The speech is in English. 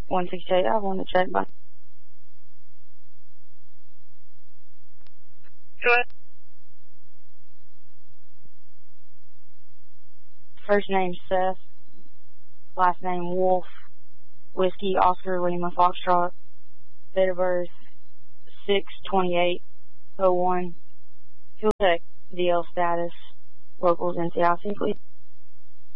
168, I want to check by. Go ahead. First name Seth, last name Wolf, Whiskey, Oscar, Lima, Foxtrot, date of birth 6/28/01, fuel tech, DL status, locals NCIC, please.